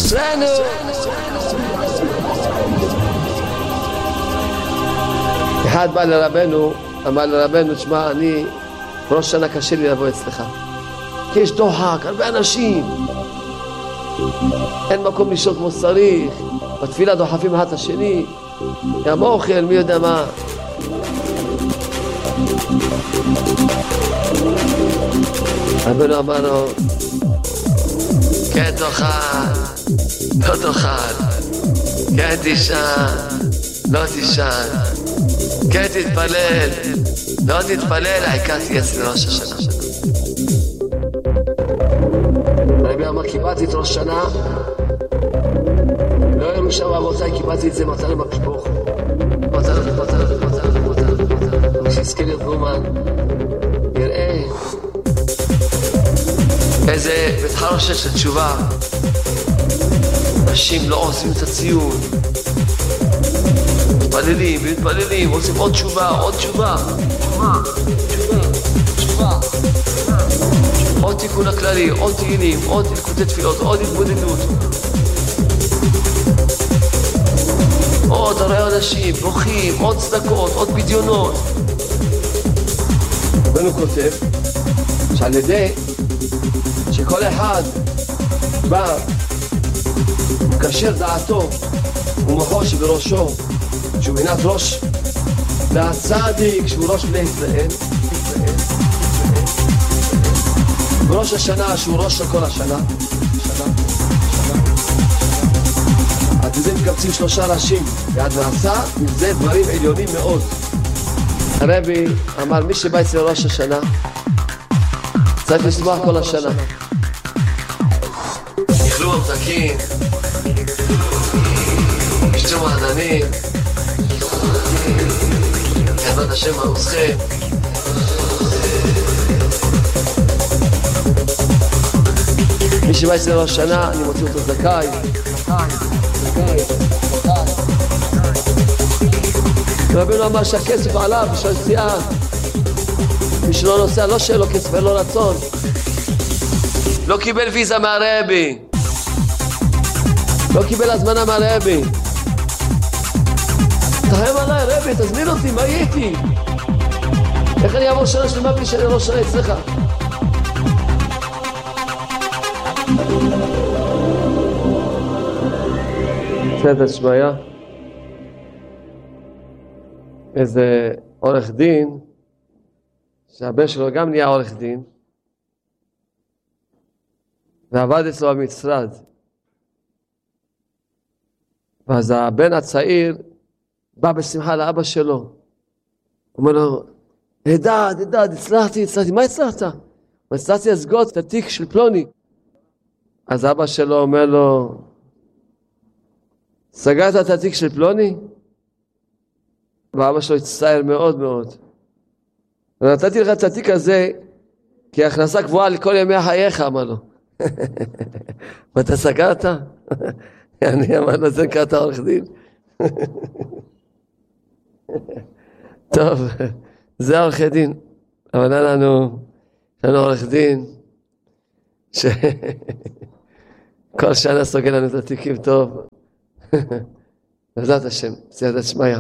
אשרנו. אחד בא לרבנו, אמר לרבנו, תשמע, אני ראש שנה קשה לי לבוא אצלך, כי יש דוחק, הרבה אנשים, אין מקום לשאול כמו שצריך, בתפילה דוחפים אחד השני, גם אוכל, מי יודע מה. רבנו אמר לו, כן תאכל, לא תאכל, כן תישן, לא תישן, כן תתפלל, לא תתפלל, העיקר תהיה אצל ראש השנה. רבי אמר, קיבלתי את ראש שנה, לא היה משם רבותיי, קיבלתי את זה מתנה בכיפור. מתנה. שיזכה להיות גומן, יראה איזה בית חרושת של תשובה. אנשים לא עושים את הציון, מתפללים, עושים עוד תשובה. עוד תיקון הכללי, עוד תהילים, עוד תלקוטי תפילות, עוד התבודדות. עוד הרי אנשים בוכים, עוד צדקות, עוד בדיונות. רבנו כותב שעל ידי שכל אחד בא מקשר דעתו ומוחו שבראשו, שהוא מנת ראש והצדיק שהוא ראש בני ישראל, בראש השנה שהוא ראש של כל השנה, עד זה מקבצים 3 ראשים, ועד נעשה מזה דברים עליונים מאוד. הרבי אמר, מי שבא אצל ראש השנה צריך לשמוח כל השנה. יאכלו ממתקים, ישתו מעננים, יעבוד השם מעוזכם. מי שבא אצל ראש השנה, אני מוציא אותו זכאי. רבינו אמר שהכסף עליו בשביל נסיעה. מי שלא נוסע, לא שאין לו כסף, אין לו רצון. לא קיבל ויזה מהרבי, לא קיבל הזמנה מהרבי. תחיים עליי, רבי, תזמין אותי, מה הייתי? איך אני אעבור שנה שלמה בלי שאני ראש שנה אצלך? בסדר, שמעיה. איזה עורך דין, שהבן שלו גם נהיה עורך דין, ועבד אצלו במשרד. ואז הבן הצעיר בא בשמחה לאבא שלו. הוא אומר לו, הידד, הצלחתי, מה הצלחת? הצלחתי לסגור את התיק של פלוני. אז אבא שלו אומר לו, סגרת את התיק של פלוני? ואבא שלו הצטער מאוד מאוד. ונתתי לך את התיק הזה, כי הכנסה קבועה לכל ימי חייך, אמר לו. ואתה סגרת? אני אמר לו, זה קראת עורך דין. טוב, זה עורכי דין. אבל אין לנו עורך דין, שכל שנה סוגר לנו את התיקים טוב. בעזרת השם, סייעתא שמיא.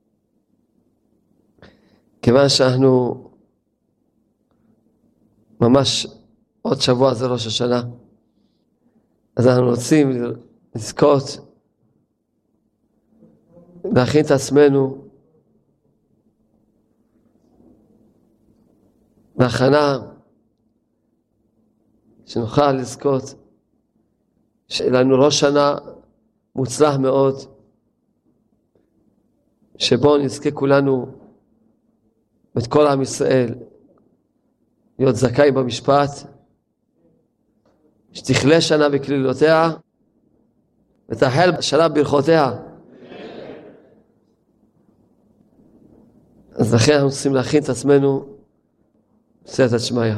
כיוון שאנחנו ממש עוד שבוע זה ראש השנה, אז אנחנו רוצים לזכות להכין את עצמנו בהכנה שנוכל לזכות שיהיה לנו ראש שנה מוצלח מאוד, שבו נזכה כולנו ואת כל עם ישראל להיות זכאי במשפט, שתכלה שנה בכלילותיה ותחל שנה ברכותיה. אז לכן אנחנו צריכים להכין את עצמנו בסייעתא שמיא.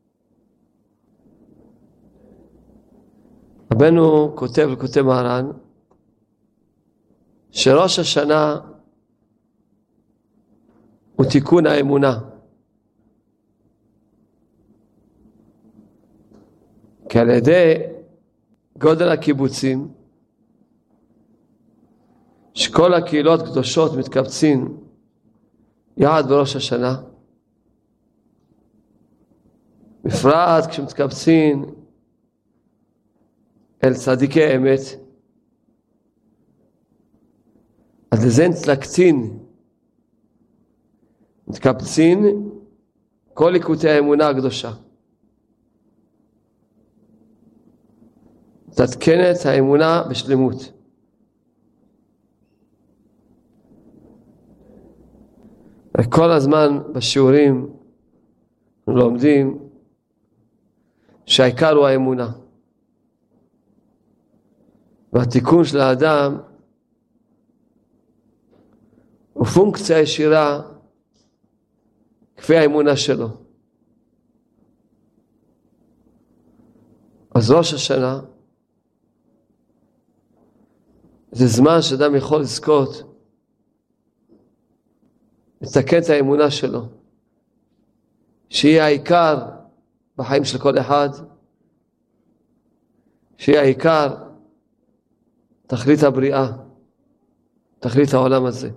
רבנו כותב מרן שראש השנה הוא תיקון האמונה. כי על ידי גודל הקיבוצים, שכל הקהילות קדושות מתקבצים יחד בראש השנה, בפרט כשמתקבצים אל צדיקי אמת, אז לזה נתלקצין, מתקבצין כל ליקוטי האמונה הקדושה. תתקנת האמונה בשלמות. וכל הזמן בשיעורים לומדים שהעיקר הוא האמונה. והתיקון של האדם הוא פונקציה ישירה כפי האמונה שלו. אז ראש השנה זה זמן שאדם יכול לזכות לתקן את האמונה שלו, שהיא העיקר בחיים של כל אחד, שהיא העיקר תכלית הבריאה, תכלית העולם הזה.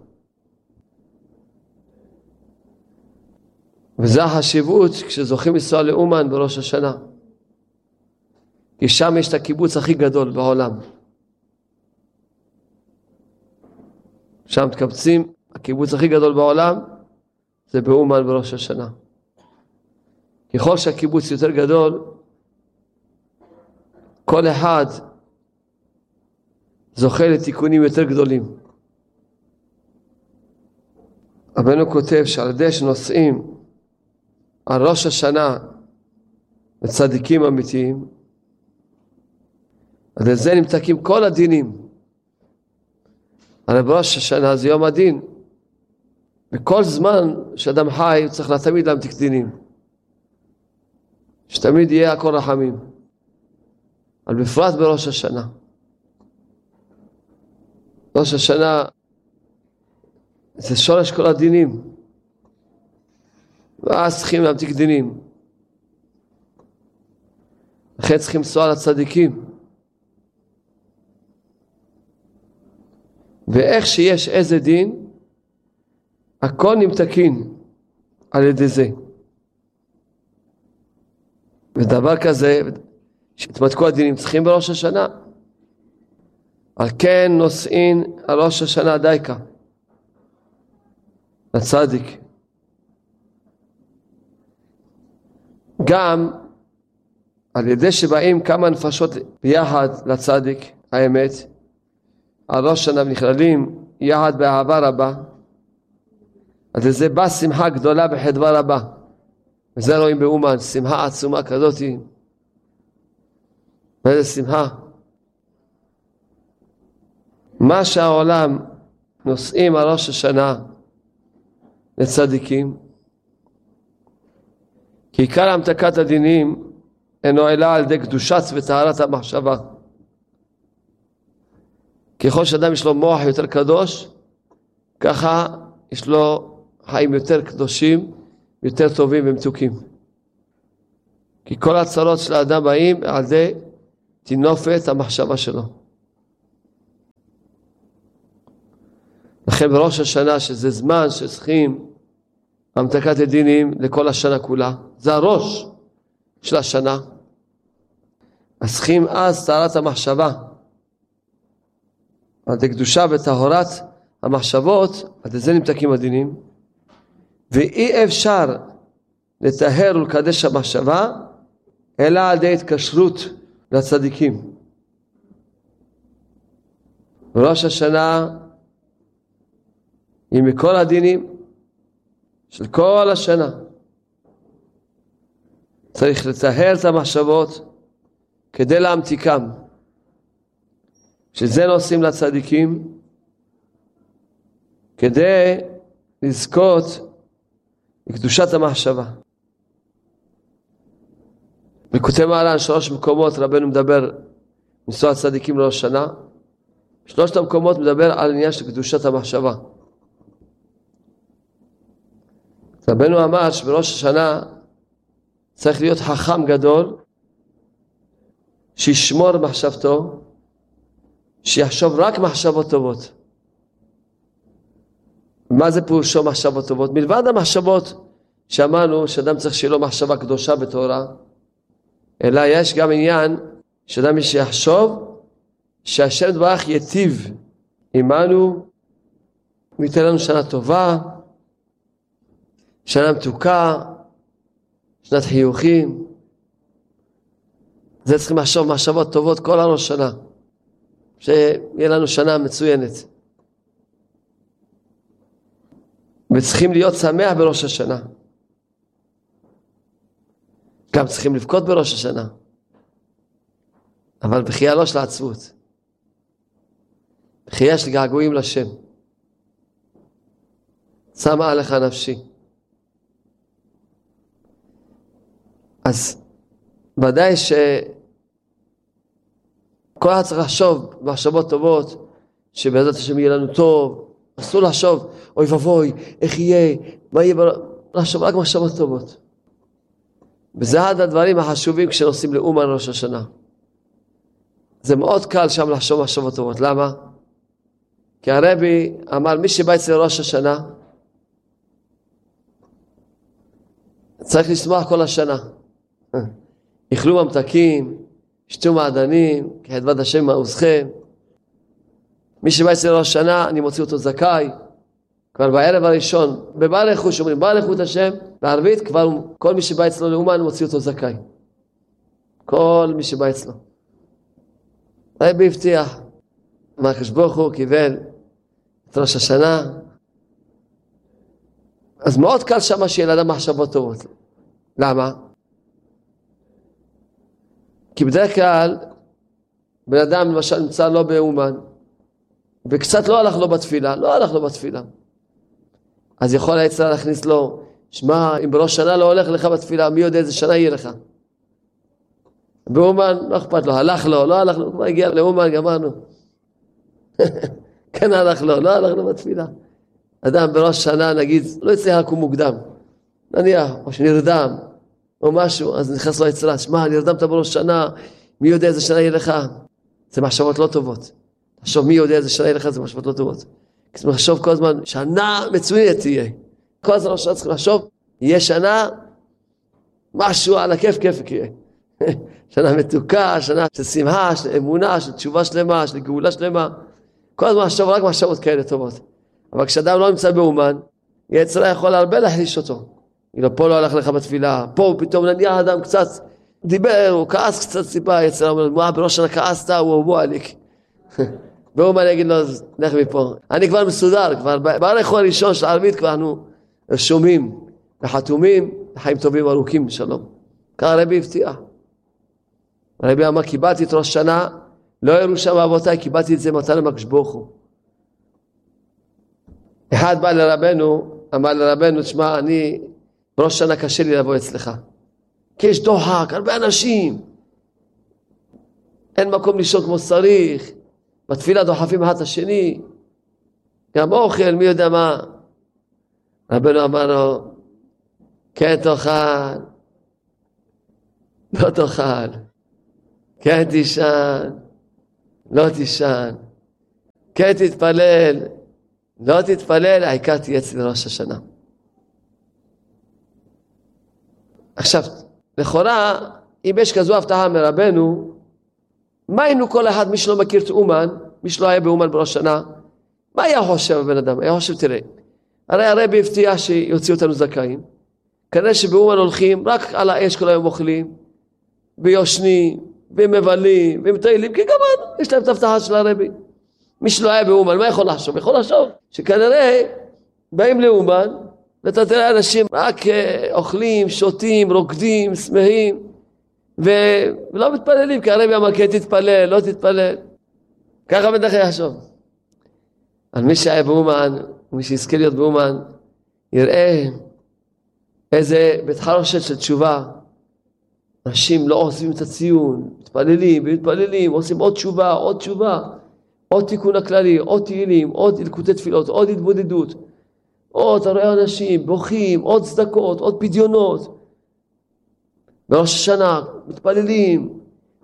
וזה החשיבות כשזוכים לנסוע לאומן בראש השנה, כי שם יש את הקיבוץ הכי גדול בעולם. שם מתקבצים, הקיבוץ הכי גדול בעולם זה באומן בראש השנה. ככל שהקיבוץ יותר גדול, כל אחד זוכה לתיקונים יותר גדולים. רבנו כותב שעל ידי שנוסעים על ראש השנה לצדיקים אמיתיים, על זה נמתקים כל הדינים. הרי בראש השנה זה יום הדין, וכל זמן שאדם חי הוא צריך תמיד להמתיק דינים, שתמיד יהיה הכל רחמים, אבל בפרט בראש השנה. ראש השנה זה שורש כל הדינים, ואז צריכים להמתיק דינים. לכן צריכים לנסוע לצדיקים, ואיך שיש איזה דין, הכל נמתקין על ידי זה. ודבר כזה, שהתמתקו הדינים, צריכים בראש השנה. על כן נוסעין על ראש השנה דייקה, לצדיק. גם על ידי שבאים כמה נפשות ביחד לצדיק האמת, על ראש השנה ונכללים יחד באהבה רבה, אז לזה בא שמחה גדולה בחדווה רבה. וזה רואים באומן, שמחה עצומה כזאת. ואיזה שמחה. מה שהעולם נושאים על ראש השנה לצדיקים, כי עיקר המתקת הדינים אינו אלא על ידי קדושת וטהרת המחשבה. ככל שאדם יש לו מוח יותר קדוש, ככה יש לו חיים יותר קדושים, יותר טובים ומתוקים. כי כל הצרות של האדם באים על ידי תינופת המחשבה שלו. לכן בראש השנה, שזה זמן שצריכים המתקת הדינים לכל השנה כולה, זה הראש של השנה. אז צריכים אז טהרת המחשבה, על ידי קדושה וטהרת המחשבות, על ידי זה נמתקים הדינים. ואי אפשר לטהר ולקדש המחשבה אלא על ידי התקשרות לצדיקים. בראש השנה היא מכל הדינים של כל השנה. צריך לטהר את המחשבות כדי להמתיקם. שזה נוסעים לצדיקים כדי לזכות לקדושת המחשבה. בליקוטי מהר"ן 3 מקומות רבנו מדבר לנסוע צדיקים לראש השנה. 3 המקומות מדבר על עניין של קדושת המחשבה. רבנו אמר שבראש השנה צריך להיות חכם גדול שישמור מחשבתו, שיחשוב רק מחשבות טובות. מה זה פירושו מחשבות טובות? מלבד המחשבות שאמרנו שאדם צריך שיהיה לו מחשבה קדושה בתורה, אלא יש גם עניין שאדם שיחשוב שהשם יתברך ייטיב עמנו, הוא ייתן לנו שנה טובה, שנה מתוקה, שנת חיוכים. זה צריכים לחשוב מחשבות טובות כל הראש שנה, שיהיה לנו שנה מצוינת. וצריכים להיות שמח בראש השנה. גם צריכים לבכות בראש השנה. אבל בחייה לא של העצבות. בחייה של געגועים לשם. שמה עליך נפשי. אז ודאי שכל אחד צריך לחשוב מחשבות טובות, שבעזרת השם יהיה לנו טוב. אסור לחשוב, אוי ובוי, איך יהיה, מה יהיה, לחשוב רק מחשבות טובות. וזה אחד הדברים החשובים כשנוסעים לאומן ראש השנה. זה מאוד קל שם לחשוב מחשבות טובות. למה? כי הרבי אמר, מי שבא אצל ראש השנה, צריך לשמוח כל השנה. יאכלו ממתקים, ישתו מעדנים, כי חדבת השם מעוזכם. מי שבא אצל ראש השנה, אני מוציא אותו זכאי. כבר בערב הראשון, בבעל איכות, שאומרים, בעל איכות השם, בערבית, כבר כל מי שבא אצלו לאומן, מוציא אותו זכאי. כל מי שבא אצלו. הרבי הבטיח, הקדוש ברוך הוא קיבל את ראש השנה. אז מאוד קל שמה שיהיה לאדם מחשבות טובות. למה? כי בדרך כלל, בן אדם למשל נמצא לא באומן, וקצת לא הלך לו בתפילה, אז יכול היצר להכניס לו, שמע, אם בראש שנה לא הולך לך בתפילה, מי יודע איזה שנה יהיה לך? באומן, לא אכפת לו, הלך לו, לא הלך לו, כבר הגיע לאומן, גמרנו. כן הלך לו, לא הלך לו בתפילה. אדם בראש שנה, נגיד, לא יצא לקום מוקדם, נניח, או שנרדם, או משהו, אז נכנס לו היצר, שמע, נרדמת בראש שנה, מי יודע איזה שנה יהיה לך? זה מחשבות לא טובות. תחשוב מי יודע איזה שנה יהיה לך, זה מחשבות לא טובות. כי צריך לחשוב כל הזמן, שנה מצוינת תהיה. כל הזמן ראש שנה צריך לחשוב, יהיה שנה, משהו על הכיף יהיה. שנה מתוקה, שנה של שמחה, של אמונה, של תשובה שלמה, של גאולה שלמה. כל הזמן לחשוב רק מחשבות כאלה טובות. אבל כשאדם לא נמצא באומן, יצרה יכול הרבה להחליש אותו. פה לא הלך לך בתפילה, פה פתאום נניח אדם קצת דיבר, הוא כעס קצת סיפה, יצרה אומר, מה בראש שנה כעסת, הוא בועליק. באומן יגיד לו, לך מפה. אני כבר מסודר, כבר בערך הראשון של הערבית כבר אנחנו רשומים וחתומים, חיים טובים ארוכים, שלום. כך הרבי הבטיח. הרבי אמר, קיבלתי את ראש שנה, לא ירושה מאבותיי, קיבלתי את זה מתנה מהקדוש ברוך הוא. אחד בא לרבנו, אמר לרבנו, תשמע, אני בראש שנה קשה לי לבוא אצלך. כי יש דוחק, הרבה אנשים. אין מקום לישון כמו שצריך. בתפילה דוחפים אחד השני. גם אוכל, מי יודע מה. רבנו אמר לו, כן תאכל, לא תאכל. כן תישן, לא תישן. כן תתפלל, לא תתפלל, העיקר תהיה אצל ראש השנה. עכשיו, לכאורה, אם יש כזו הבטחה מרבנו, מה היינו כל אחד, מי שלא מכיר את אומן, מי שלא היה באומן בראש שנה, מה היה חושב הבן אדם? היה חושב, תראה, הרי הרבי הבטיח שיוציא אותנו זכאים, כנראה שבאומן הולכים, רק על האש כל היום אוכלים, ויושנים, ומבלים, ומטיילים, כי גם יש להם את הבטחה של הרבי. מי שלא היה באומן, מה יכול לחשוב? יכול לחשוב שכנראה באים לאומן, ואתה תראה אנשים רק אוכלים, שותים, רוקדים, שמחים, ולא מתפללים, כי הרבי אמר, כן תתפלל, לא תתפלל. ככה בטח יחשוב. על מי שהיה באומן, מי שיזכה להיות באומן, יראה איזה בית חרושת של תשובה. אנשים לא עושים את הציון, מתפללים, עושים עוד תשובה, עוד תיקון הכללי, עוד תהילים, עוד ילקוטי תפילות, עוד התבודדות. אתה רואה אנשים בוכים, עוד צדקות, עוד פדיונות. בראש השנה מתפללים,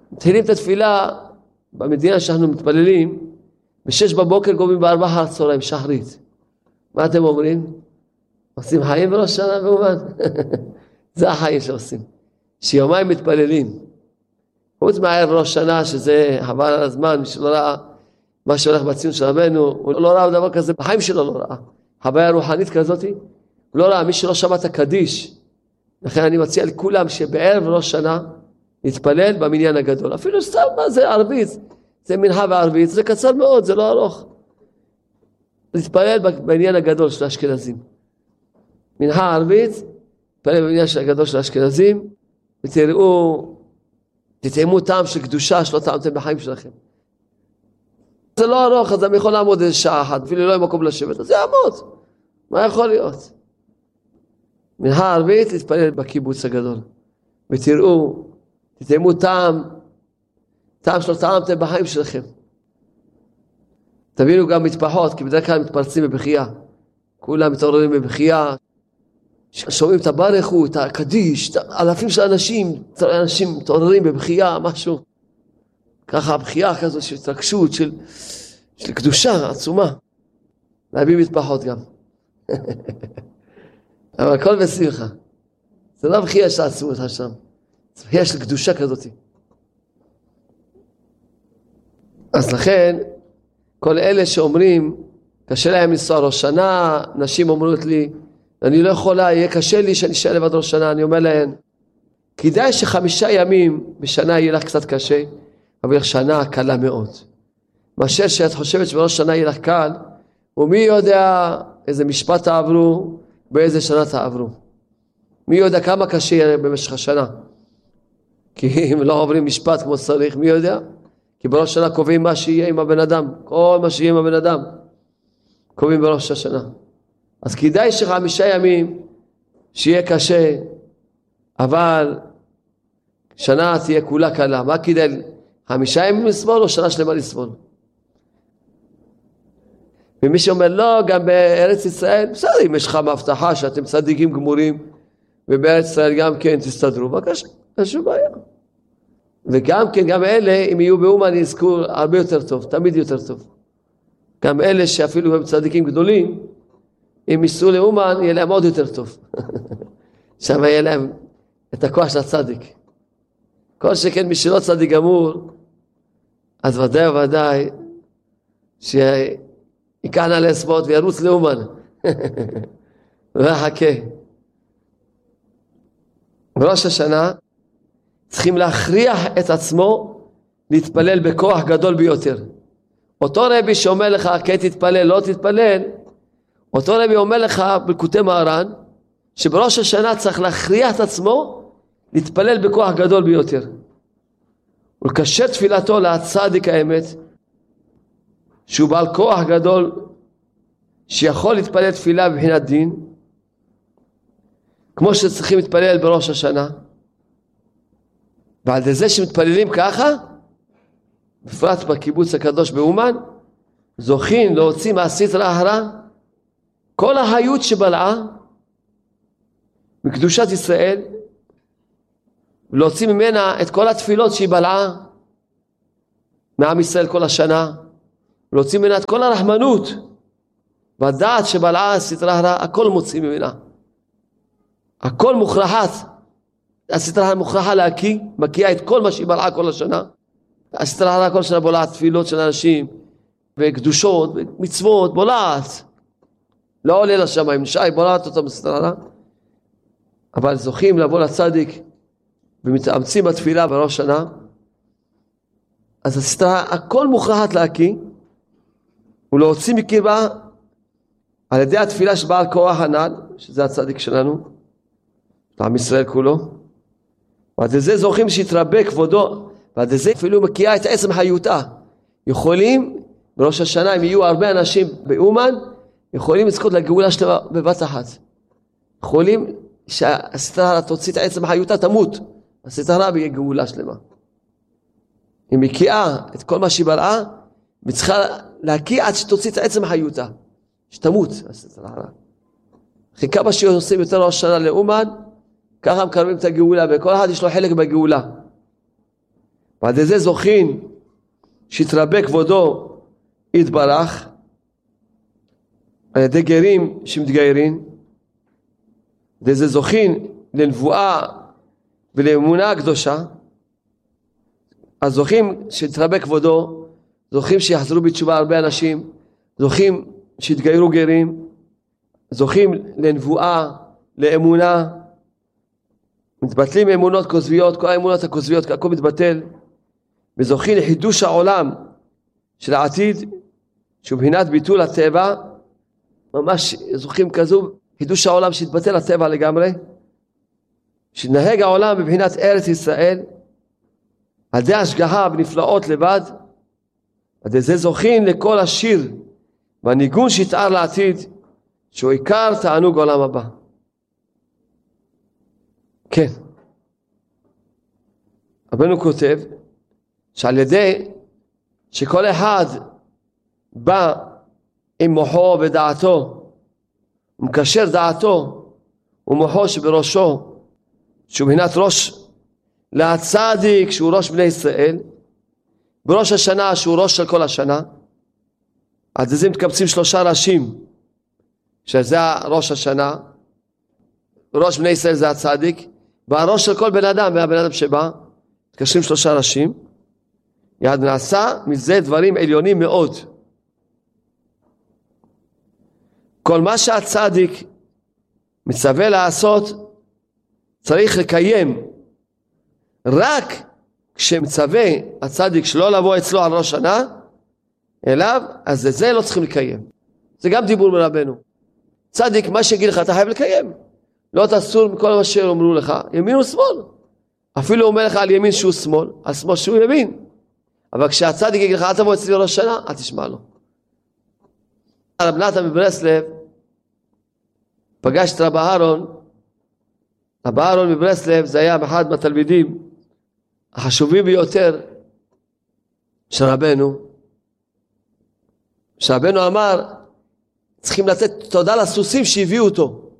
מתחילים את התפילה במדינה שאנחנו מתפללים, ב-6 בבוקר גומרים ב4 אחר הצהריים, שחרית. מה אתם אומרים? עושים חיים בראש שנה באומן? זה החיים שעושים. שיומיים מתפללים. חוץ מהערב ראש שנה, שזה חבל על הזמן, מי שלא ראה מה שהולך בציון של רבנו, הוא לא ראה דבר כזה, בחיים שלו לא ראה. חוויה רוחנית כזאת, הוא לא ראה, מי שלא שמע את הקדיש. לכן אני מציע לכולם שבערב ראש שנה, נתפלל במניין הגדול. אפילו סתם, מה זה ערבית? זה מנחה וערבית, זה קצר מאוד, זה לא ארוך. נתפלל במניין הגדול של האשכנזים. מנחה ערבית, נתפלל במניין הגדול של האשכנזים, ותראו, תטעמו טעם של קדושה שלא טעמתם בחיים שלכם. זה לא ארוך, אז אני יכול לעמוד איזה שעה אחת, אפילו לא יהיה מקום לשבת, אז יעמוד. מה יכול להיות? מנחה ערבית, נתפלל בקיבוץ הגדול. ותראו, תטעמו טעם שלא טעמתם בחיים שלכם. תבינו גם מטפחות, כי בדרך כלל מתפרצים בבכייה. כולם מתעוררים בבכייה. שומעים את הברך הוא, את הקדיש, אלפים של אנשים מתעוררים בבכייה, משהו. ככה הבכייה כזאת של התרגשות, של קדושה עצומה. להביא מטפחות גם. אבל הכל בשמחה. זה לא בכייה שעצמו אותך שם. זה בכייה של קדושה כזאת. אז לכן, כל אלה שאומרים, קשה להם לנסוע ראש שנה, נשים אומרות לי, אני לא יכולה, יהיה קשה לי שאני אשאר לבד ראש שנה, אני אומר להן, כדאי ש5 ימים בשנה יהיה לך קצת קשה, אבל יהיה לך שנה קלה מאוד. מאשר שאת חושבת שבראש שנה יהיה לך קל, ומי יודע איזה משפט תעברו, באיזה שנה תעברו. מי יודע כמה קשה יהיה במשך השנה. כי אם לא עוברים משפט כמו צריך, מי יודע? כי בראש השנה קובעים מה שיהיה עם הבן אדם, כל מה שיהיה עם הבן אדם, קובעים בראש השנה. אז כדאי ש5 ימים שיהיה קשה, אבל שנה תהיה כולה קלה. מה כדאי? 5 ימים לסבול או שנה שלמה לסבול? ומי שאומר לא, גם בארץ ישראל, בסדר, אם יש לך מבטחה שאתם צדיקים גמורים, ובארץ ישראל גם כן תסתדרו, בבקשה, אין שום בעיה. וגם כן, גם אלה, אם יהיו באומן, יזכו הרבה יותר טוב, תמיד יותר טוב. גם אלה שאפילו הם צדיקים גדולים, אם ייסעו לאומן, יהיה להם עוד יותר טוב. שם יהיה להם את הכוח של הצדיק. כל שכן מי שלא צדיק גמור, אז ודאי וודאי, שיקח נא לספות וירוץ לאומן. וחכה. בראש השנה, צריכים להכריח את עצמו להתפלל בכוח גדול ביותר. אותו רבי שאומר לך, כן תתפלל, לא תתפלל, אותו רבי אומר לך בליקוטי מהר"ן, שבראש השנה צריך להכריח את עצמו להתפלל בכוח גדול ביותר. ולקשר תפילתו לצדיק האמת, שהוא בעל כוח גדול, שיכול להתפלל תפילה בבחינת דין, כמו שצריכים להתפלל בראש השנה. ועל זה שמתפללים ככה, בפרט בקיבוץ הקדוש באומן, זוכים להוציא מהסטרא אחרא כל החיות שבלעה מקדושת ישראל, ולהוציא ממנה את כל התפילות שהיא בלעה מעם ישראל כל השנה, ולהוציא ממנה את כל הרחמנות והדעת שבלעה הסטרא אחרא, הכל מוציא ממנה. הכל מוכרחת. הסטרא אחרא מוכרחה להקיא, מקיאה את כל מה שהיא בלעה כל השנה. הסטרא אחרא כל שנה בולעת תפילות של אנשים, וקדושות, ומצוות, בולעת. לא עולה לשמיים, שי בולעת אותם בסטרא אחרא. אבל זוכים לבוא לצדיק, ומתאמצים בתפילה בראש שנה. אז הסטרא אחרא, הכל מוכרחת להקיא, ולהוציא מקרבה, על ידי התפילה של בעל כוח הנ"ל, שזה הצדיק שלנו, עם ישראל כולו, ועד זה זוכים שיתרבה כבודו, ועד זה אפילו מקיאה את עצם חיותה. יכולים, בראש השנה, אם יהיו הרבה אנשים באומן, יכולים לזכות לגאולה שלמה בבת אחת. יכולים שהסטרא אחרא תוציא את עצם חיותה, תמות. הסטרא אחרא יהיה גאולה שלמה. היא מקיאה את כל מה שהיא בלעה, וצריכה להקיע עד שתוציא את עצם חיותה. שתמות, הסטרא אחרא. אחרי כמה שעושים יותר ראש השנה לאומן, ככה מקרבים את הגאולה, וכל אחד יש לו חלק בגאולה. ועד זה זוכין שיתרבה כבודו יתברך על ידי גרים שמתגיירים, וזה זוכין לנבואה ולאמונה הקדושה. אז זוכים שיתרבה כבודו, זוכים שיחזרו בתשובה הרבה אנשים, זוכים שיתגיירו גרים, זוכים לנבואה, לאמונה, מתבטלים אמונות כוזביות, כל האמונות הכוזביות, הכל מתבטל, וזוכים לחידוש העולם של העתיד, שהוא מבחינת ביטול הטבע, ממש זוכים כזו, חידוש העולם שהתבטל הטבע לגמרי, שנהג העולם מבחינת ארץ ישראל, על ידי השגחה ונפלאות לבד, עד זה זוכים לכל השיר והניגון שיתאר לעתיד, שהוא עיקר תענוג עולם הבא. כן. רבנו כותב, שעל ידי שכל אחד בא עם מוחו ודעתו, ומקשר דעתו ומוחו שבראשו, שהוא מבחינת ראש לצדיק, שהוא ראש בני ישראל, בראש השנה שהוא ראש של כל השנה, עד זה מתקבצים 3 ראשים, שזה ראש השנה, ראש בני ישראל זה הצדיק, והראש של כל בן אדם, והבן אדם שבא, מתקשרים 3 ראשים, יד נעשה מזה דברים עליונים מאוד. כל מה שהצדיק מצווה לעשות, צריך לקיים, רק כשמצווה הצדיק שלא לבוא אצלו על ראש שנה, אליו, אז זה לא צריכים לקיים. זה גם דיבור מרבנו. צדיק, מה שיגיד לך, אתה חייב לקיים. לא תסור מכל מה שאומרו לך, ימין ושמאל. אפילו אומר לך על ימין שהוא שמאל, על שמאל שהוא ימין. אבל כשהצדיק יגיד לך, אתה תבוא אצלי ראש שנה, אל תשמע לו. רב נתן מברסלב, פגש את רב אהרון, רב אהרון מברסלב, זה היה אחד מהתלמידים החשובים ביותר של רבנו, שרבנו אמר, צריכים לתת תודה לסוסים שהביאו אותו.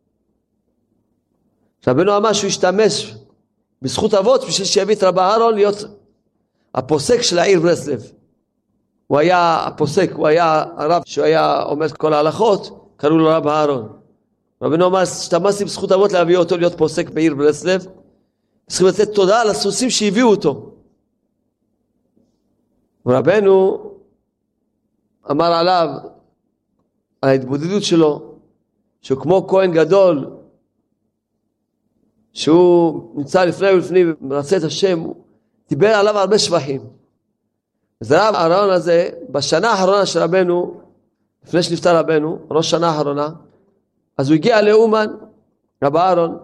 רבנו אמר שהוא השתמש בזכות אבות בשביל שיביא את רב אהרון להיות הפוסק של העיר ברסלב. הוא היה הפוסק, הוא היה הרב שהוא היה אומר כל ההלכות, קראו לו רב אהרון. רבנו אמר, השתמשתי בזכות אבות להביא אותו להיות פוסק בעיר ברסלב, צריכים לתת תודה לסוסים שהביאו אותו. ורבנו אמר עליו, על ההתבודדות שלו, שהוא כמו כהן גדול, שהוא נמצא לפני ולפני ומרצה את השם, הוא דיבר עליו הרבה שבחים. אז הרב אהרון הזה, בשנה האחרונה של רבנו, לפני שנפטר רבנו, ראש שנה האחרונה, אז הוא הגיע לאומן, רב אהרון,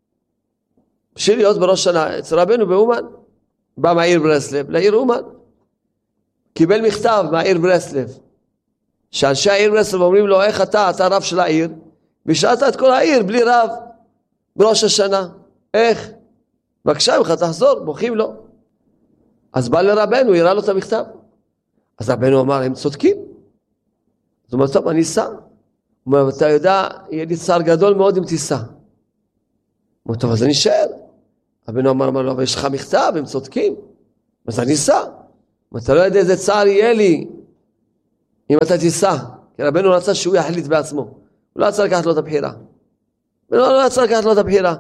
בשביל להיות בראש שנה, אצל רבנו באומן, בא מהעיר ברסלב, לעיר אומן, קיבל מכתב מהעיר ברסלב, שאנשי העיר ברסלב אומרים לו, איך אתה רב של העיר, והשארת את כל העיר בלי רב, בראש השנה, איך? בבקשה ממך תחזור, בוכים לו. אז בא לרבנו, יראה לו את המכתב. אז רבנו אמר, הם צודקים. אז הוא אומר, טוב, אני אסע. הוא אומר, אתה יודע, יהיה לי צער גדול מאוד אם תיסע. הוא אומר, טוב, אז אני אשאר. רבנו אמר לו, אבל יש לך מכתב, הם צודקים. אז אני אסע. אתה לא יודע איזה צער יהיה לי אם אתה תיסע. כי רבנו רצה שהוא יחליט בעצמו. הוא לא רצה לקחת לו את הבחירה. ולא רצה לקחת לו את הבחירה.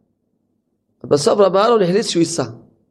בסוף רב אהרון החליט שהוא ייסע.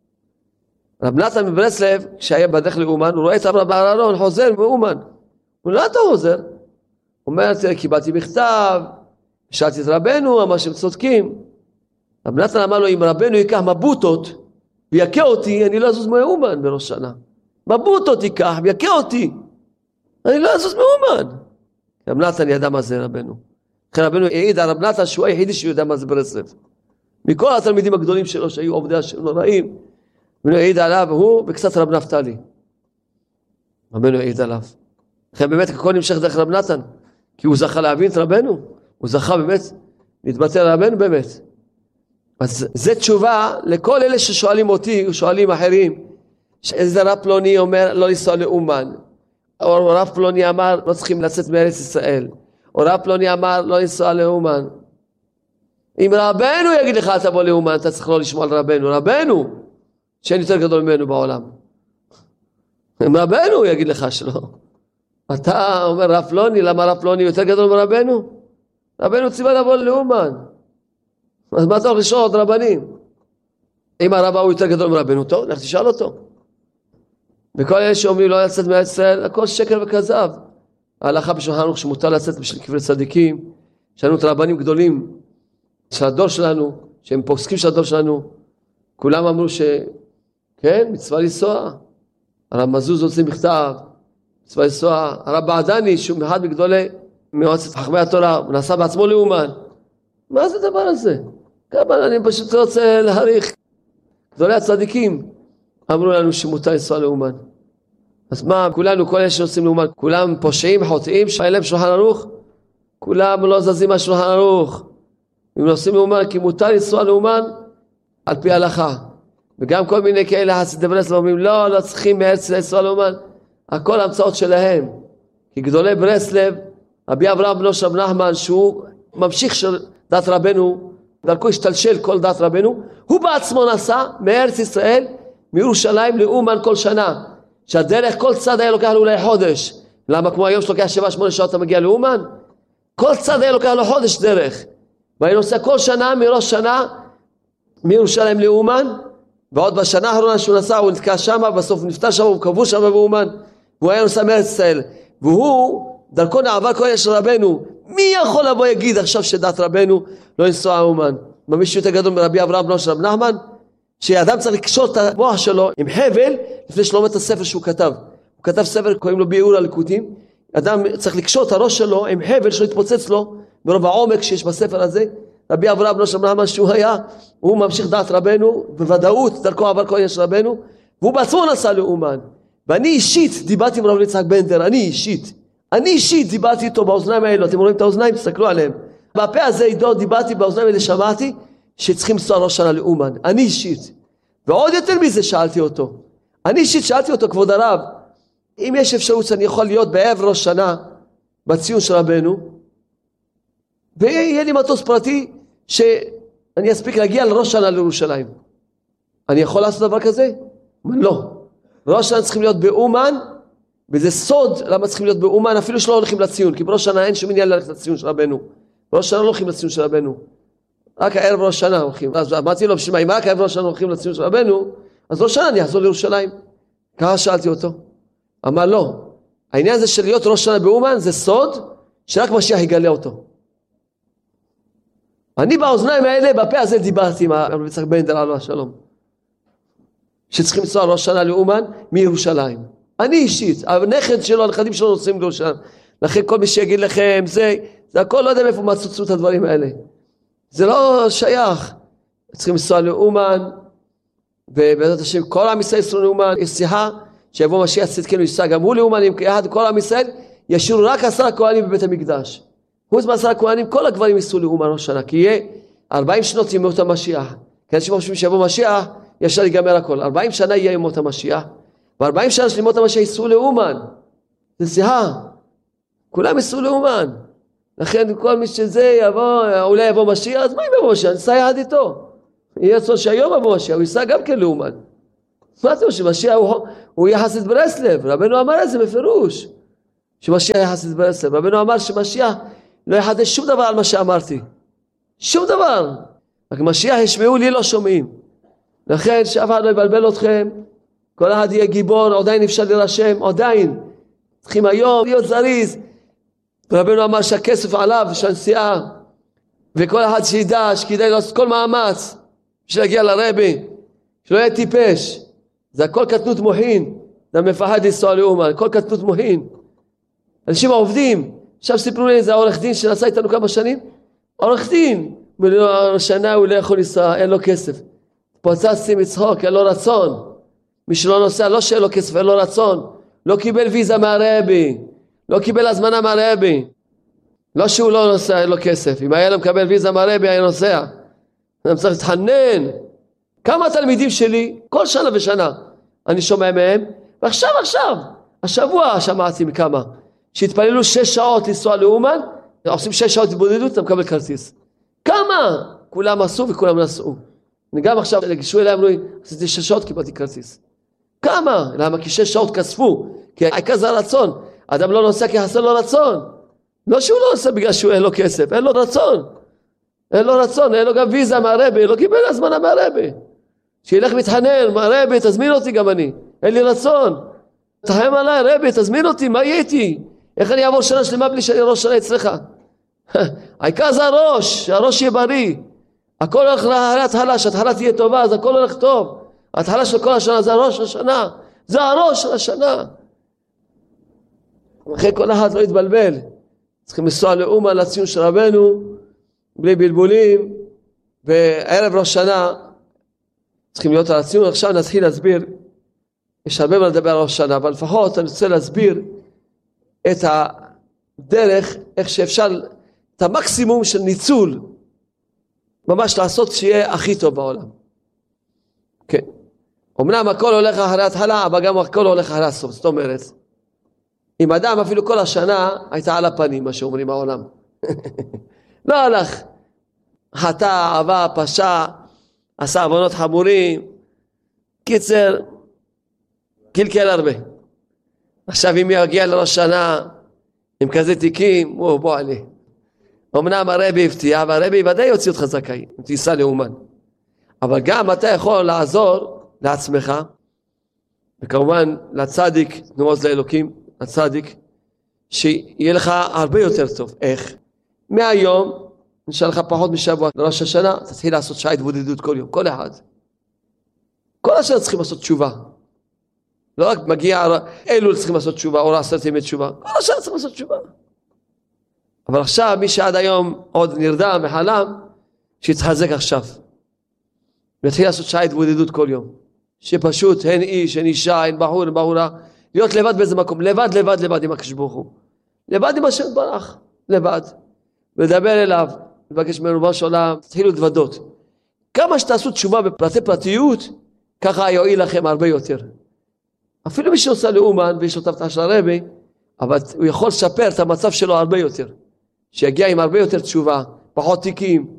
רב נתן מברסלב, כשהיה בדרך לאומן, הוא רואה את רב אהרון חוזר מאומן. הוא לא, אתה חוזר. הוא אומר, תראה, קיבלתי מכתב, שאלתי את רבנו, אמר שהם צודקים. רב נתן אמר לו, אם רבנו ייקח מבוטות, ויקה אותי, אני לא אזוז מאומן בראש שנה. מבוטות ייקח, ויקה אותי. אני לא אזוז מאומן. רב נתן ידע מה זה רבנו. לכן רבנו העיד על רב נתן שהוא היחידי שהוא יודע מה זה ברסלב. מכל התלמידים הגדולים שלו שהיו עובדי השם נוראים, רבנו העיד עליו, הוא וקצת רב נפתלי. רבנו העיד עליו. לכן באמת הכל נמשך דרך רב נתן, כי הוא זכה להבין את רבנו, הוא זכה באמת להתבטא על רבנו באמת. אז זה תשובה לכל אלה ששואלים אותי, שואלים אחרים, איזה רב פלוני אומר לא לנסוע לאומן, או רב פלוני אמר לא צריכים לצאת מארץ ישראל, או רב פלוני אמר לא לנסוע לאומן. אם רבנו יגיד לך תבוא לאומן, אתה צריך לא לשמוע על רבנו, רבנו, שאין יותר גדול ממנו בעולם. רבנו הוא יגיד לך שלא. אתה אומר רב פלוני, למה רב פלוני יותר גדול מרבנו? רבנו ציווה לבוא לאומן. אז מה אתה הולך לשאול עוד רבנים? אם הרב הוא יותר גדול מרבנו, טוב, לך תשאל אותו. וכל אלה שאומרים לא לצאת מארץ ישראל, הכל שקר וכזב. ההלכה בשולחן ערוך שמותר לצאת בשביל קברי צדיקים. יש לנו את רבנים גדולים של הדור שלנו, שהם פוסקים של הדור שלנו. כולם אמרו כן, מצווה לנסוע. הרב מזוז הוציא מכתב, מצווה לנסוע. הרב בעדני, שהוא אחד מגדולי מועצת חכמי התורה, הוא נסע בעצמו לאומן. מה זה הדבר הזה? כמה אני פשוט רוצה להעריך. גדולי הצדיקים אמרו לנו שמותר לנסוע לאומן. אז מה, כולנו, כל אלה שנוסעים לאומן, כולם פושעים, חוטאים, שאין להם שולחן ערוך? כולם לא זזים מהשולחן ערוך. אם נוסעים לאומן, כי מותר לנסוע לאומן על פי ההלכה. וגם כל מיני כאלה חסידי ברסלב אומרים, לא צריכים מארץ לנסוע לאומן. הכל המצאות שלהם. כי גדולי ברסלב, רבי אברהם בנו של רב נחמן, שהוא ממשיך של דת רבנו, דרכו השתלשל כל דת רבנו, הוא בעצמו נסע מארץ ישראל, מירושלים לאומן כל שנה. שהדרך כל צד היה לוקח לו אולי חודש. למה כמו היום שלוקח 7-8 שעות אתה מגיע לאומן? כל צד היה לוקח לו חודש דרך. והיא נוסע כל שנה מראש שנה מירושלים לאומן, ועוד בשנה האחרונה שהוא נסע הוא נתקע שם, בסוף נפטר שם, הוא קבור שם באומן, והוא היה נוסע מארץ ישראל. והוא, דרכו נעבר כל יש רבנו, מי יכול לבוא יגיד עכשיו שדת רבנו לא לנסוע לאומן? מה מישהו יותר גדול מרבי אברהם בנו של רב נחמן? שאדם צריך לקשור את המוח שלו עם חבל לפני שלומד את הספר שהוא כתב. הוא כתב ספר, קוראים לו ביאור הליקוטים. אדם צריך לקשור את הראש שלו עם חבל שלא יתפוצץ לו ברוב העומק שיש בספר הזה. רבי אברהם בנו של רב נחמן שהוא היה, הוא ממשיך דעת רבנו, בוודאות דרכו עבר כל יש רבנו, והוא בעצמו נסע לאומן. ואני אישית דיברתי עם רב יצחק בנדר, אני אישית דיברתי איתו באוזניים האלו, אתם רואים את האוזניים, תסתכלו עליהם. בפה הזה עידו דיברתי באוזניים האלה, שמעתי שצריכים לנסוע ראש שנה לאומן, אני אישית. ועוד יותר מזה שאלתי אותו, אני אישית שאלתי אותו, כבוד הרב, אם יש אפשרות שאני יכול להיות בערב ראש שנה, בציון של רבנו, ויהיה לי מטוס פרטי, שאני אספיק להגיע לראש שנה לירושלים. אני יכול לעשות דבר כזה? לא. ראש שנה צריכים להיות באומן, וזה סוד למה צריכים להיות באומן, אפילו שלא הולכים לציון, כי בראש שנה אין שום עניין ללכת לציון של רבנו. בראש שנה לא הולכים לציון של רבנו. רק הערב ראש שנה הולכים. אז אמרתי לו, בשביל מה, אם רק הערב ראש שנה הולכים לציון של רבנו, אז ראש שנה אני אחזור לירושלים. ככה שאלתי אותו. אמר לא. העניין הזה של להיות ראש שנה באומן, זה סוד שרק משיח יגלה אותו. אני באוזניים האלה, בפה הזה דיברתי עם הרב יצחק בנדר עליו השלום. שצריכים לנסוע ראש שנה לאומן מירושלים. אני אישית, הנכד שלו, הנכדים שלו נוסעים לירושלים. לכן כל מי שיגיד לכם, זה הכל לא יודע מאיפה מצוצו את הדברים האלה. זה לא שייך. צריכים לנסוע לאומן, ובעזרת השם, כל עם ישראל יסעו לאומן, יש שיחה, שיבוא משיח צדקנו ייסע גם הוא לאומן, עם יחד כל עם ישראל, ישאירו רק 10 כהנים בבית המקדש. חוץ מ10 כהנים, כל הגברים ייסעו לאומן ראש שנה, כי יהיה 40 שנות ימות המשיח. כי אנשים חושבים שיבוא משיח, ישר ייגמר הכל. 40 שנה יהיה ימות המשיח, ו40 שנה של ימות המשיח ייסעו לאומן. זה שיחה. כולם ייסעו לאומן. לכן כל מי שזה יבוא, אולי יבוא משיח, אז מה אם יבוא משיח? ניסע יחד איתו. יהיה צור שהיום יבוא משיח, הוא ייסע גם כן לאומן. מה אתם חושבים? משיח הוא יחסית ברסלב. רבנו אמר את זה בפירוש. שמשיח יחסית ברסלב. רבנו אמר שמשיח לא יחדש שום דבר על מה שאמרתי. שום דבר. רק משיח ישמעו לי לא שומעים. לכן שאף אחד לא יבלבל אתכם. כל אחד יהיה גיבור, עדיין אפשר להירשם, עדיין. צריכים היום להיות זריז. רבנו אמר שהכסף עליו, שהנסיעה, וכל אחד שידע שכדאי לעשות כל מאמץ בשביל להגיע לרבי, שלא יהיה טיפש. זה הכל קטנות מוחין. זה מפחד לנסוע לאומן, הכל קטנות מוחין. אנשים עובדים. עכשיו סיפרו לי, זה העורך דין שנסע איתנו כמה שנים. עורך דין, שנה הוא לא יכול לנסוע, אין לו כסף. פוצצתי מצחוק, אין לו רצון. מי שלא נוסע, לא שאין לו כסף, אין לו רצון. לא קיבל ויזה מהרבי. לא קיבל הזמנה מהרבי. לא שהוא לא נוסע, אין לו כסף. אם היה לו מקבל ויזה מהרבי, היה נוסע. אני צריך להתחנן. כמה תלמידים שלי, כל שנה ושנה, אני שומע מהם, ועכשיו, השבוע שמעתי מכמה, שהתפללו 6 שעות לנסוע לאומן, עושים 6 שעות התבודדות, אתה מקבל כרטיס. כמה? כולם עשו וכולם נסעו. אני גם עכשיו, גישו אליי, אמרו לי, עשיתי 6 שעות, קיבלתי כרטיס. כמה? למה? כי 6 שעות כספו, כי העיקר זה הרצון. אדם לא נוסע כי חסר לו רצון. לא שהוא לא נוסע בגלל שהוא אין לו כסף, אין לו רצון. אין לו רצון, אין לו גם ויזה מהרבי, לא קיבל הזמנה מהרבי. שילך מתחנן, רבי תזמין אותי גם אני, אין לי רצון. תחם עליי, רבי תזמין אותי, מה יהיה איתי? איך אני אעבור שנה שלמה בלי שאני ראש שנה אצלך? העיקר זה הראש, שהראש יהיה בריא. הכל הולך להתחלה, שההתחלה תהיה טובה, אז הכל הולך טוב. ההתחלה של כל השנה זה הראש השנה, זה הראש של השנה. אחרי כל אחד לא יתבלבל. צריכים לנסוע לאומן לציון של רבנו, בלי בלבולים, בערב ראש שנה, צריכים להיות על הציון. עכשיו נתחיל להסביר, יש הרבה מה לדבר על ראש שנה, אבל לפחות אני רוצה להסביר את הדרך, איך שאפשר, את המקסימום של ניצול, ממש לעשות שיהיה הכי טוב בעולם. כן. אמנם הכל הולך אחרי התחלה, אבל גם הכל הולך אחרי הסוף. זאת אומרת, אם אדם אפילו כל השנה הייתה על הפנים, מה שאומרים העולם. לא הלך. חטא, עבר, פשע, עשה עוונות חמורים. קיצר, קלקל הרבה. עכשיו אם יגיע לראש שנה, עם כזה תיקים, בוא עלי. אמנם הרבי הפתיע, והרבי ודאי יוציא אותך זכאי, אם תיסע לאומן. אבל גם אתה יכול לעזור לעצמך, וכמובן לצדיק, נעוז לאלוקים, לצדיק, שיהיה לך הרבה יותר טוב. איך? מהיום, נשאר לך פחות משבוע לראש השנה, תתחיל לעשות שעה התבודדות כל יום, כל אחד. כל השנה צריכים לעשות תשובה. לא רק מגיע, אלו צריכים לעשות תשובה, או 10 ימי תשובה. כל השנה צריכים לעשות תשובה. אבל עכשיו, מי שעד היום עוד נרדם וחלם, שיתחזק עכשיו. ונתחיל לעשות שעה התבודדות כל יום. שפשוט אין איש, אין אישה, אין בחור, אין בחורה. להיות לבד באיזה מקום, לבד עם הקדוש ברוך הוא. לבד עם השם ברח, לבד. ולדבר אליו, לבקש ממנו ריבונו של עולם, תתחילו להתוודות. כמה שתעשו תשובה בפרטי פרטיות, ככה יועיל לכם הרבה יותר. אפילו מי שעושה לאומן, ויש לו תבטח של הרבי, אבל הוא יכול לשפר את המצב שלו הרבה יותר. שיגיע עם הרבה יותר תשובה, פחות תיקים.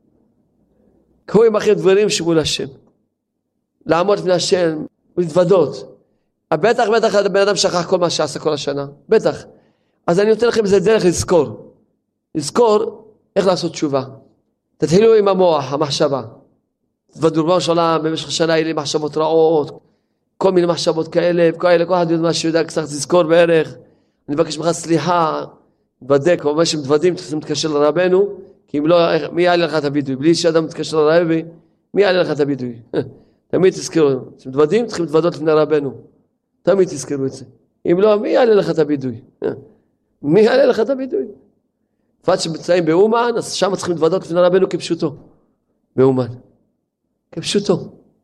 קחו עם אחרי דברים שמול השם. לעמוד לפני השם, ולהתוודות. בטח הבן אדם שכח כל מה שעשה כל השנה. בטח. אז אני נותן לכם איזה דרך לזכור. לזכור איך לעשות תשובה. תתחילו עם המוח, המחשבה. תתוודו ריבונו של עולם, במשך השנה יהיו לי מחשבות רעות, כל מיני מחשבות כאלה, כל אחד יודע מה שיודע, קצת תזכור בערך. אני מבקש ממך סליחה, תבדק, או מה שמתוודים, צריכים להתקשר לרבנו, כי אם לא, מי יעלה לך את הבידוי? בלי שאדם מתקשר לרבי, מי יעלה לך את הבידוי? תמיד תזכרו, כשמתוודים, צריכים להתוודות לפני רבנו. תמיד תזכרו את זה. אם לא, מי יעלה לך את הבידוי? מי יעלה לך את הבידוי? לפעמים שמצאים באומן, אז שם צריכים להתוודות לפני רבנו כפשוטו. באומן. כפשוטו.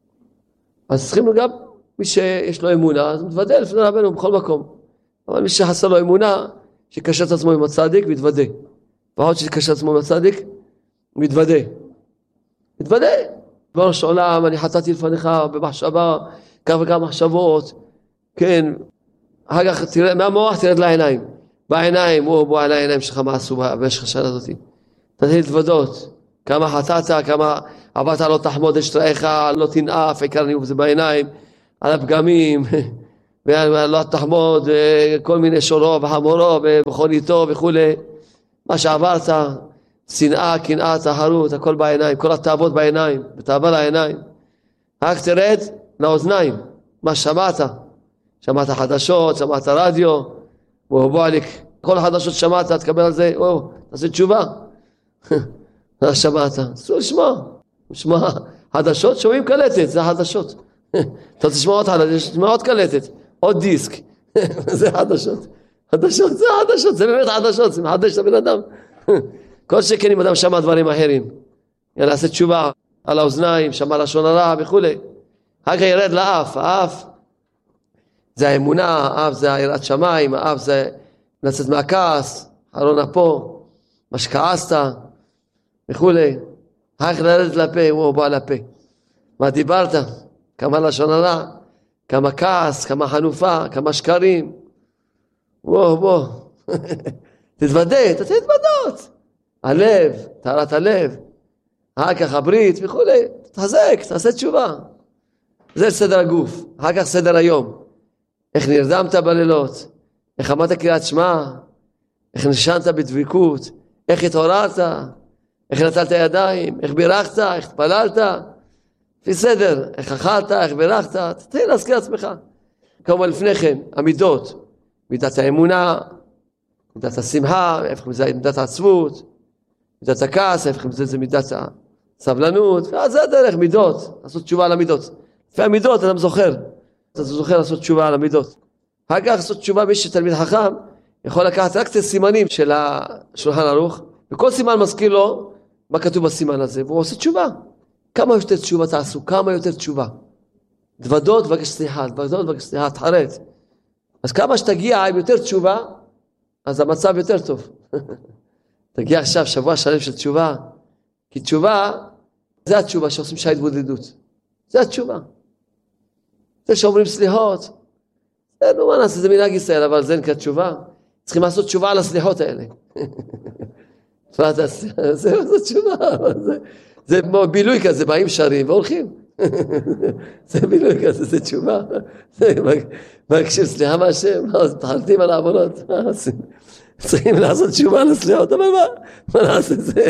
אז צריכים גם, מי שיש לו אמונה, אז מתוודה לפני רבנו בכל מקום. אבל מי שחסר לו אמונה, שקשר את עצמו עם הצדיק, מתוודה. ועוד שקשר את עצמו עם הצדיק, מתוודה. מתוודה. ריבונו של עולם, אני חטאתי לפניך במחשבה, כך וכמה מחשבות, כן, אחר כך תראה, מהמוח תרד לעיניים. בעיניים, בוא על העיניים שלך מה עשו במשך השנה הזאת. תתחיל להתוודות, כמה חטאת, כמה עברת לא תחמוד אשתריך, לא תנאף, עיקר ניאוף זה בעיניים, על הפגמים, ולא תחמוד, כל מיני שורו וחמורו, ומכוניתו וכו'. מה שעברת, שנאה, קנאה, תחרות, הכל בעיניים, כל התאוות בעיניים, בתאווה לעיניים. רק תרד לאוזניים, מה שמעת? שמעת חדשות, שמעת רדיו, בוא עליק, כל החדשות שמעת, תקבל על זה, תעשה תשובה. מה שמעת? אסור לשמוע חדשות, שומעים קלטת, זה החדשות. אתה תשמע עוד חדשות, תשמע עוד קלטת, עוד דיסק. זה חדשות. חדשות, זה באמת חדשות, זה מחדש את הבן אדם. כל שכן אם אדם שמע דברים אחרים. יעשה תשובה על האוזניים, שמע לשון הרע וכו'. אחר כך ירד לאף, האף זה האמונה, האף זה יראת שמיים, האף זה לצאת מהכעס, חלון אפו, מה שכעסת וכו'. אחר כך לרדת לפה, הוא בא לפה. מה דיברת? כמה לשון הרע, כמה כעס, כמה חנופה, כמה שקרים. בוא. תתוודה, תתוודות. הלב, טהרת הלב. אחר כך הברית וכו'. תחזק, תעשה תשובה. זה סדר הגוף. אחר כך סדר היום. איך נרדמת בלילות, איך אמרת קריאת שמע, איך נשנת בדביקות, איך התעוררת, איך נטלת ידיים, איך בירכת, איך התפללת, לפי סדר, איך אכלת, איך בירכת, תתחיל להזכיר עצמך. כמובן לפני כן, המידות, מידת האמונה, מידת השמחה, איפה זה מידת העצבות, מידת הכעס, איפה זה מידת הסבלנות, ואז זה הדרך, מידות, לעשות תשובה על המידות. לפי המידות אתה זוכר, אתה זוכר לעשות תשובה על המידות. אחר כך לעשות תשובה, מי שתלמיד חכם, יכול לקחת רק את הסימנים של השולחן ערוך, וכל סימן מזכיר לו מה כתוב בסימן הזה, והוא עושה תשובה. כמה יותר תשובה תעשו, כמה יותר תשובה. דוודות ובקש סליחה, דוודות ובקש סליחה, תחרט. אז כמה שתגיע עם יותר תשובה, אז המצב יותר טוב. תגיע עכשיו שבוע שלם של תשובה, כי תשובה, זה התשובה שעושים שעה התבודדות. זה התשובה. זה שאומרים סליחות, נו מה נעשה, זה מנהג ישראל, אבל זה נקרא תשובה. צריכים לעשות תשובה על הסליחות האלה. זה תשובה, זה בילוי כזה, באים שרים והולכים. זה בילוי כזה, זה תשובה. מקשיב, סליחה מה השם, תחלטים על העוונות. צריכים לעשות תשובה על הסליחות, אבל מה נעשה זה?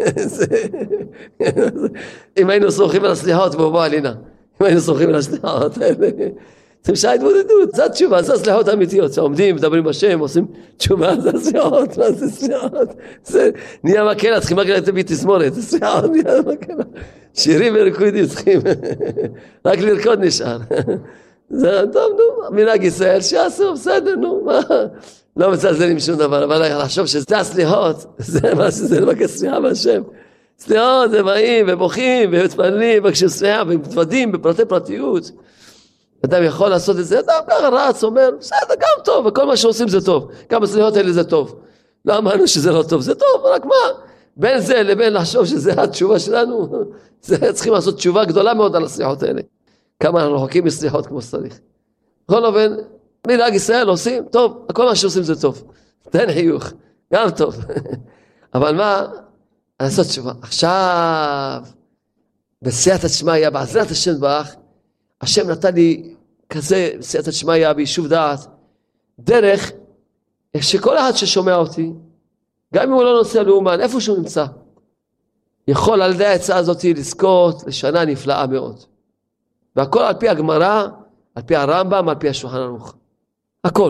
אם היינו סורכים על הסליחות, בואו עלינה. אם היינו סורכים על הסליחות האלה, צריכים שעה התבודדות, זה התשובה, זה הסליחות האמיתיות, שעומדים, מדברים בשם, עושים תשובה, זה הסליחות, מה זה סליחות? זה נהיה מקלה, צריכים רק לתת תזמורת, זה סליחות, נהיה מקלה. שירים וריקודים צריכים, רק לרקוד נשאר. זה טוב, נו, מנהג ישראל, שעשו, בסדר, נו, מה? לא מצלזלים שום דבר, אבל לחשוב שזה הסליחות, זה מה שזה לבקש סליחה מהשם. סליחות, זה באים ובוכים ומתפללים, ובקשים סליחה, ומתוודים בפרטי פרטיות. אדם יכול לעשות את זה, אדם ככה רץ, אומר, בסדר, גם טוב, וכל מה שעושים זה טוב. גם הסליחות האלה זה טוב. לא אמרנו שזה לא טוב, זה טוב, רק מה? בין זה לבין לחשוב שזה התשובה שלנו, צריכים לעשות תשובה גדולה מאוד על הסליחות האלה. כמה אנחנו רחוקים מסליחות כמו שצריך. בכל אופן, מנהג ישראל עושים, טוב, כל מה שעושים זה טוב. תן חיוך, גם טוב. אבל מה? לעשות תשובה. עכשיו, בסייעתא דשמיא, בעזרת השם יתברך, השם נתן לי כזה, בסייעתא דשמיא, ביישוב דעת, דרך שכל אחד ששומע אותי, גם אם הוא לא נוסע לאומן, איפה שהוא נמצא, יכול על ידי העצה הזאת לזכות לשנה נפלאה מאוד. והכל על פי הגמרא, על פי הרמב"ם, על פי השולחן ערוך. הכל.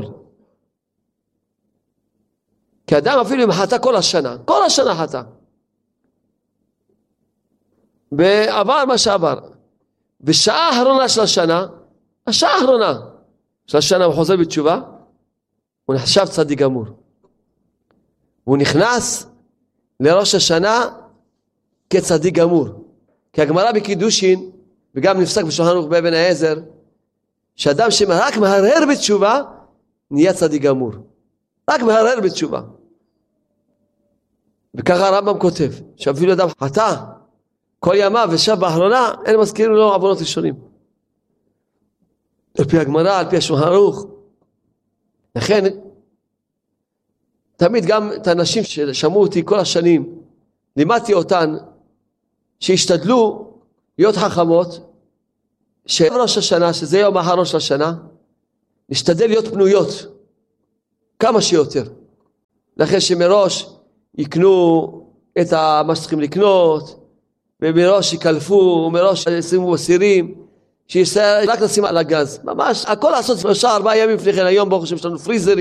כי אדם אפילו אם חטא כל השנה חטא. ועבר מה שעבר. בשעה האחרונה של השנה, השעה האחרונה של השנה הוא חוזר בתשובה, הוא נחשב צדיק גמור. הוא נכנס לראש השנה כצדיק גמור. כי הגמרא בקידושין, וגם נפסק בשולחן ערוך באבן העזר, שאדם שרק מהרהר בתשובה, נהיה צדיק גמור. רק מהרהר בתשובה. וככה הרמב"ם כותב, שאפילו אדם חטא כל ימיו ושב באחרונה, אין מזכירים לו עוונות ראשונים. על פי הגמרא, על פי השולחן ערוך. לכן, תמיד גם את האנשים ששמעו אותי כל השנים, לימדתי אותן, שהשתדלו להיות חכמות, שראש השנה, שזה יום האחרון של השנה, נשתדל להיות פנויות, כמה שיותר. לכן שמראש יקנו את מה שצריכים לקנות, ומראש יקלפו, ומראש ישימו בסירים, שישראל רק לשים על הגז. ממש, הכל לעשות 3-4 ימים לפני כן, היום ברוך השם יש לנו פריזרים,